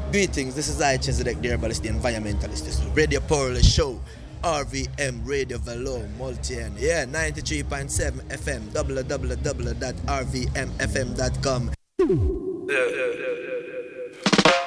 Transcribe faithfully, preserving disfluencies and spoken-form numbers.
Greetings, this is I, Chesedek, the herbalist, the environmentalist. This is Radio Powerless Show, R V M Radio Valo, Multi-N. Yeah, ninety-three point seven F M, w w w dot r v m f m dot com. Yeah, yeah, yeah, yeah.